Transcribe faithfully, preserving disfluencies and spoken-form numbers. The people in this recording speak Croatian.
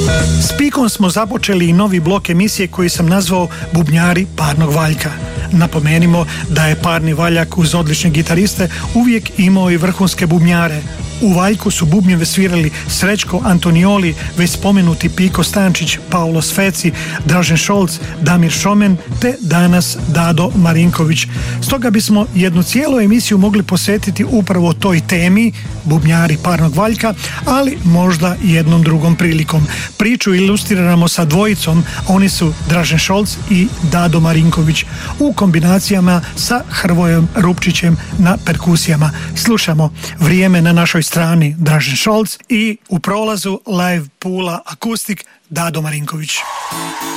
S Pikom smo započeli i novi blok emisije koji sam nazvao Bubnjari parnog valjka. Napomenimo da je parni valjak uz odlične gitariste uvijek imao i vrhunske bubnjare. U valjku su bubnjeve svirali Srećko Antonioli, već spomenuti Piko Stančić, Paolo Sveci, Dražen Šolc, Damir Šomen te danas Dado Marinković. Stoga bismo jednu cijelu emisiju mogli posvetiti upravo toj temi, bubnjari parnog valjka, ali možda jednom drugom prilikom. Priču ilustriramo sa dvojicom, oni su Dražen Šolc i Dado Marinković, u kombinacijama sa Hrvojem Rupčićem na perkusijama. Slušamo Vrijeme na našoj strani, Dražen Šolc, i u prolazu Live Pula akustik Dado Marinković.